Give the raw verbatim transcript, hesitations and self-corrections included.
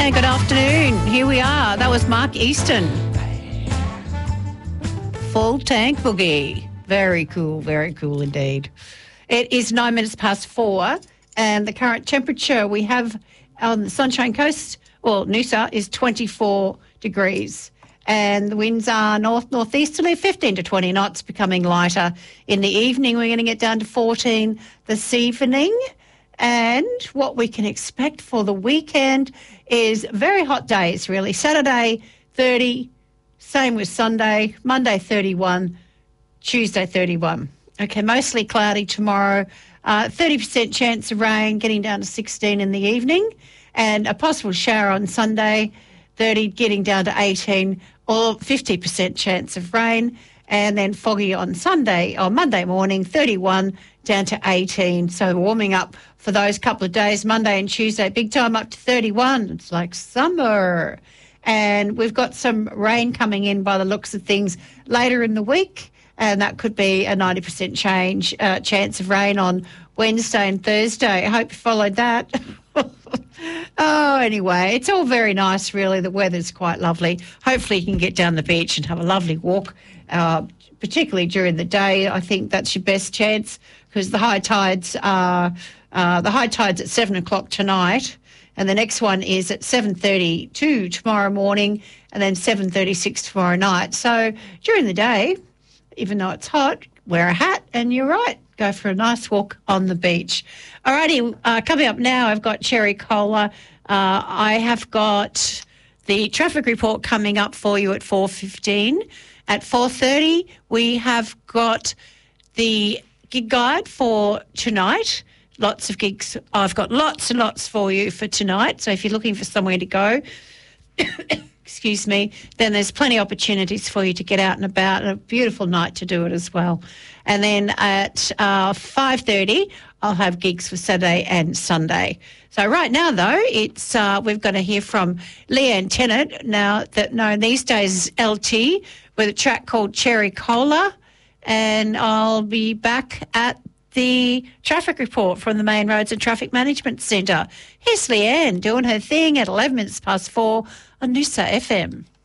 Hi, good afternoon. Here we are. That was Mark Easton. Full Tank Boogie. Very cool, very cool indeed. It is nine minutes past four, and the current temperature we have on the Sunshine Coast, well, Noosa, is twenty-four degrees. And the winds are north-northeasterly, fifteen to twenty knots, becoming lighter. In the evening, we're going to get down to fourteen this evening. And what we can expect for the weekend is very hot days, really. Saturday, thirty, same with Sunday, Monday, thirty-one, Tuesday, thirty-one. Okay, mostly cloudy tomorrow, uh, thirty percent chance of rain, getting down to sixteen in the evening, and a possible shower on Sunday, thirty, getting down to eighteen, or fifty percent chance of rain, and then foggy on Sunday, or Monday morning, thirty-one, down to eighteen. So warming up for those couple of days, Monday and Tuesday, big time up to thirty-one. It's like summer. And we've got some rain coming in by the looks of things later in the week, and that could be a ninety percent change, uh, chance of rain on Wednesday and Thursday. I hope you followed that. Oh, anyway, it's all very nice, really. The weather's quite lovely. Hopefully you can get down the beach and have a lovely walk, uh, particularly during the day. I think that's your best chance, because the high tides are uh, the high tide's at seven o'clock tonight, and the next one is at seven thirty-two tomorrow morning, and then seven thirty-six tomorrow night. So during the day, even though it's hot, wear a hat, and you're right, go for a nice walk on the beach. Alrighty, uh, coming up now, I've got Cherry Cola. Uh, I have got the traffic report coming up for you at four fifteen. At four thirty, we have got the gig guide for tonight. Lots of gigs. I've got lots and lots for you for tonight. So if you're looking for somewhere to go, excuse me, then there's plenty of opportunities for you to get out and about, and a beautiful night to do it as well. And then at uh, five thirty, I'll have gigs for Saturday and Sunday. So right now, though, it's uh, we've got to hear from Leanne Tennant, now that known these days as L T, with a track called Cherry Cola. And I'll be back at the traffic report from the Main Roads and Traffic Management Centre. Here's Leanne doing her thing at eleven minutes past four on Noosa F M.